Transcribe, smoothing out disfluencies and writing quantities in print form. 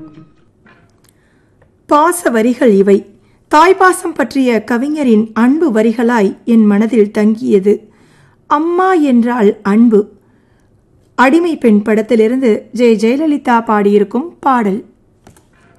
பாச வரிகள் இவை. தாய்ப்பாசம் பற்றிய கவிஞரின் அன்பு வரிகளாய் என் மனதில் தங்கியது. அம்மா என்றால் அன்பு. அடிமை பெண் படத்திலிருந்து ஜெயலலிதா பாடியிருக்கும் பாடல்.